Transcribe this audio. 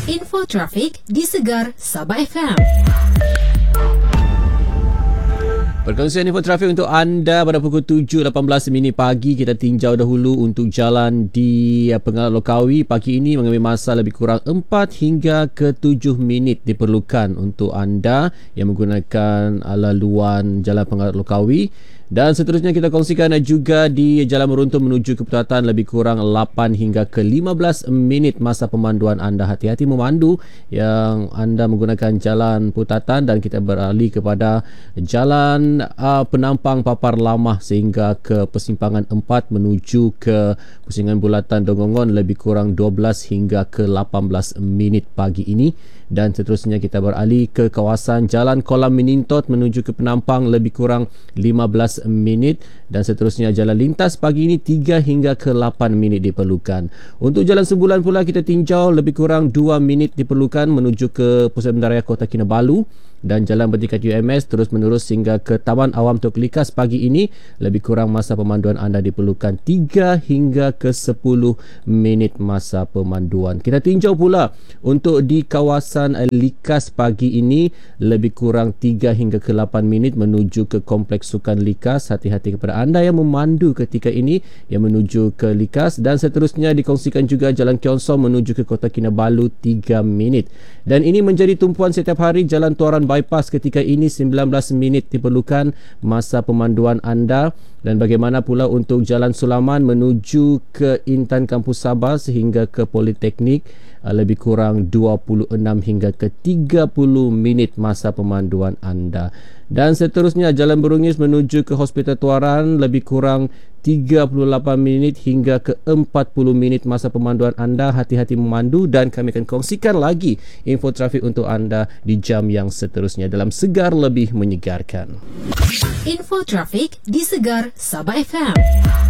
Info trafik di Segar Sabah FM. Perkongsian info trafik untuk anda pada pukul 7.18 pagi. Kita tinjau dahulu untuk jalan di Pengalat Lokawi. Pagi ini mengambil masa lebih kurang 4 hingga ke 7 minit diperlukan untuk anda yang menggunakan laluan Jalan Pengalat Lokawi. Dan seterusnya kita kongsikan juga di Jalan Meruntum menuju ke Putatan lebih kurang 8 hingga ke 15 minit masa pemanduan anda. Hati-hati memandu yang anda menggunakan Jalan Putatan, dan kita beralih kepada Jalan Penampang Papar Lama sehingga ke Persimpangan 4 menuju ke Pusingan Bulatan Dongongon lebih kurang 12 hingga ke 18 minit pagi ini. Dan seterusnya kita beralih ke kawasan Jalan Kolam Menintot menuju ke Penampang lebih kurang 15 minit. Dan seterusnya jalan lintas pagi ini 3 hingga ke 8 minit diperlukan. Untuk Jalan Sembulan pula kita tinjau lebih kurang 2 minit diperlukan menuju ke Pusat Bandaraya Kota Kinabalu. Dan Jalan Bertingkat UMS terus menerus hingga ke Taman Awam Tok Likas pagi ini lebih kurang masa pemanduan anda diperlukan 3 hingga ke 10 minit masa pemanduan. Kita tinjau pula untuk di kawasan Likas pagi ini lebih kurang 3 hingga ke 8 minit menuju ke Kompleks Sukan Likas. Hati-hati kepada anda yang memandu ketika ini yang menuju ke Likas. Dan seterusnya dikongsikan juga Jalan Kionsong menuju ke Kota Kinabalu 3 minit. Dan ini menjadi tumpuan setiap hari. Jalan Tuaran Bypass ketika ini 19 minit diperlukan masa pemanduan anda. Dan bagaimana pula untuk Jalan Sulaman menuju ke Intan Kampus Sabah sehingga ke Politeknik lebih kurang 26 hingga ke 30 minit masa pemanduan anda. Dan seterusnya Jalan Berungis menuju ke Hospital Tuaran lebih kurang 38 minit hingga ke 40 minit masa pemanduan anda. Hati-hati memandu, dan kami akan kongsikan lagi info trafik untuk anda di jam yang seterusnya dalam Segar Lebih Menyegarkan. Info trafik di Segar Sabah FM.